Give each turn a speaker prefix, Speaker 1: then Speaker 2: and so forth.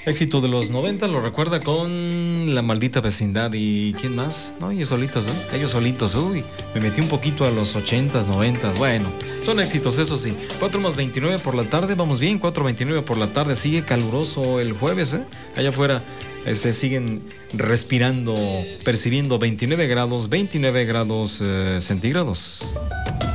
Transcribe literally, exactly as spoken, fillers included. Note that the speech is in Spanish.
Speaker 1: Éxito de los noventa, lo recuerda con La Maldita Vecindad. ¿Y quién más? No, ellos solitos, ¿no? Ellos solitos, uy, me metí un poquito a los ochentas, noventas, bueno, son éxitos, eso sí. cuatro más veintinueve por la tarde, vamos bien, cuatro veintinueve por la tarde, sigue caluroso el jueves, ¿eh? Allá afuera eh, se siguen respirando, percibiendo veintinueve grados, veintinueve grados eh, centígrados.